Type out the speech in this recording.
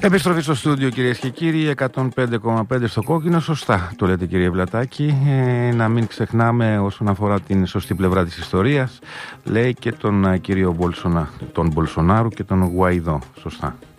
Επιστροφή στο στούντιο, κυρίες και κύριοι, 105,5 στο κόκκινο. Σωστά το λέτε, κύριε Βλατάκη. Να μην ξεχνάμε όσον αφορά την σωστή πλευρά της ιστορίας, λέει και τον κύριο τον Μπολσονάρου και τον Γουαϊδό. Σωστά.